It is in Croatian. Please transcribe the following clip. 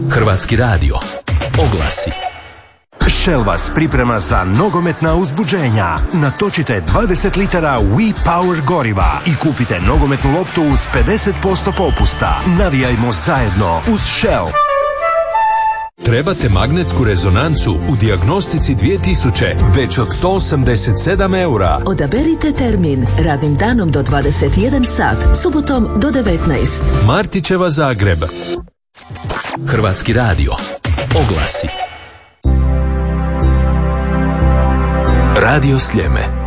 Hrvatski radio. Oglasi. Shell vas priprema za nogometna uzbuđenja. Natočite 20 litara We Power goriva i kupite nogometnu loptu uz 50% popusta. Navijajmo zajedno uz Shell. Trebate magnetsku rezonancu u dijagnostici 2000 već od 187 eura. Odaberite termin radnim danom do 21 sat, subotom do 19. Martićeva Zagreb. Hrvatski radio. Oglasi. Radio Sljeme.